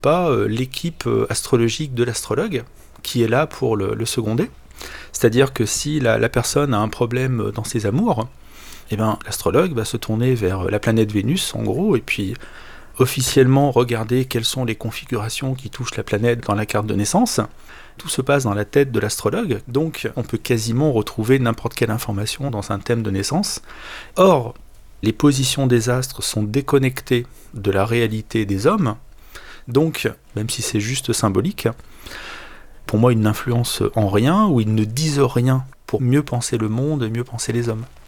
pas l'équipe astrologique de l'astrologue qui est là pour le seconder. C'est-à-dire que si la personne a un problème dans ses amours, eh ben, l'astrologue va se tourner vers la planète Vénus, en gros, et puis officiellement regarder quelles sont les configurations qui touchent la planète dans la carte de naissance. Tout se passe dans la tête de l'astrologue, donc on peut quasiment retrouver n'importe quelle information dans un thème de naissance. Or, les positions des astres sont déconnectées de la réalité des hommes, donc, même si c'est juste symbolique, pour moi, ils n'influencent en rien ou ils ne disent rien pour mieux penser le monde et mieux penser les hommes.